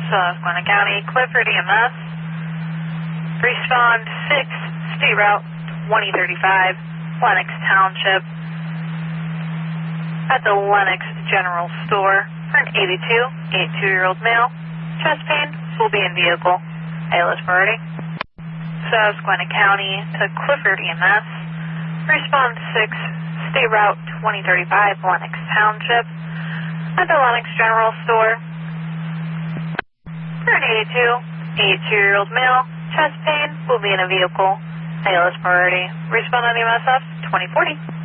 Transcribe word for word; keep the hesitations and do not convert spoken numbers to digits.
Susquehanna County, Clifford E M S. Respond six, State Route twenty thirty-five, Lenox Township. At the Lenox General Store for an eighty-two, eighty-two-year-old male. Chest pain, will be in vehicle. A L S priority. Susquehanna County to Clifford E M S. Respond six, State Route twenty thirty-five, Lenox Township. At the Lenox General Store for an eighty-two, eighty-two-year-old male. Chest pain, will be in a vehicle. A L S priority. Respond on E M S F twenty forty.